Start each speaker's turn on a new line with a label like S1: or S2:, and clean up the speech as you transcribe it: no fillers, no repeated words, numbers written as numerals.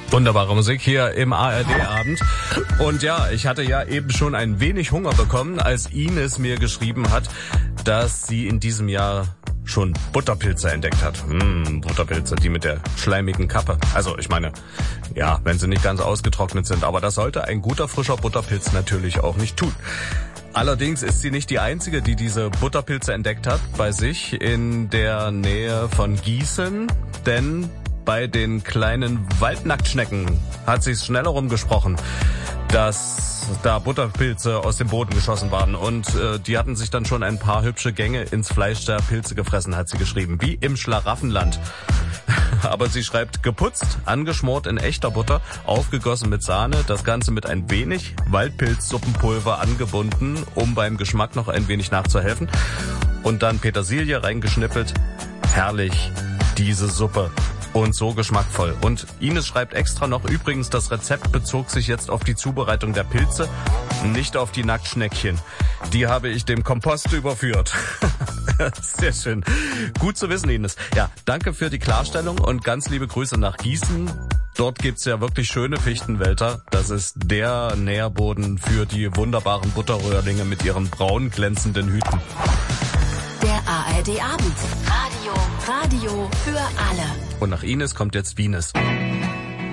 S1: Wunderbare Musik hier im ARD-Abend. Und ja, ich hatte ja eben schon ein wenig Hunger bekommen, als Ines mir geschrieben hat, dass sie in diesem Jahr schon Butterpilze entdeckt hat. Butterpilze, die mit der schleimigen Kappe. Also ich meine, ja, wenn sie nicht ganz ausgetrocknet sind. Aber das sollte ein guter, frischer Butterpilz natürlich auch nicht tun. Allerdings ist sie nicht die Einzige, die diese Butterpilze entdeckt hat bei sich in der Nähe von Gießen. Denn bei den kleinen Waldnacktschnecken hat sich's schnell herumgesprochen, dass da Butterpilze aus dem Boden geschossen waren. Und die hatten sich dann schon ein paar hübsche Gänge ins Fleisch der Pilze gefressen, hat sie geschrieben. Wie im Schlaraffenland. Aber sie schreibt, geputzt, angeschmort in echter Butter, aufgegossen mit Sahne, das Ganze mit ein wenig Waldpilzsuppenpulver angebunden, um beim Geschmack noch ein wenig nachzuhelfen. Und dann Petersilie reingeschnippelt. Herrlich, diese Suppe. Und so geschmackvoll. Und Ines schreibt extra noch, übrigens, das Rezept bezog sich jetzt auf die Zubereitung der Pilze, nicht auf die Nacktschneckchen. Die habe ich dem Kompost überführt. Sehr schön. Gut zu wissen, Ines. Ja, danke für die Klarstellung und ganz liebe Grüße nach Gießen. Dort gibt's ja wirklich schöne Fichtenwälder. Das ist der Nährboden für die wunderbaren Butterröhrlinge mit ihren braun glänzenden Hüten.
S2: Der ARD-Abend. Radio für alle.
S1: Und nach Ines kommt jetzt Wienes.